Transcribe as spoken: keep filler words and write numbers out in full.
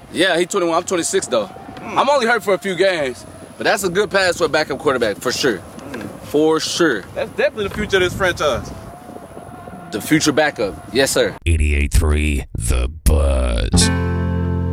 Yeah, he twenty-one. I'm twenty-six though. Mm. I'm only hurt for a few games, but that's a good pass for a backup quarterback for sure. Mm. For sure. That's definitely the future of this franchise. The future backup, yes sir. eighty-eight point three The Buzz.